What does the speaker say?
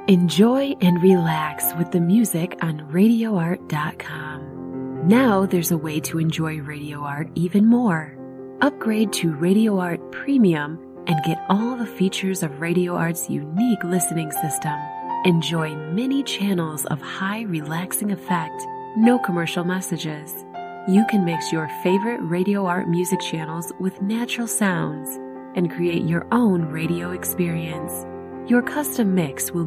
Enjoy and relax with the music on RadioArt.com. Now there's a way to enjoy Radio Art even more. Upgrade to Radio Art Premium and get all the features of Radio Art's unique listening system. Enjoy many channels of high relaxing effect, no commercial messages. You can mix your favorite Radio Art music channels with natural sounds and create your own radio experience. Your custom mix will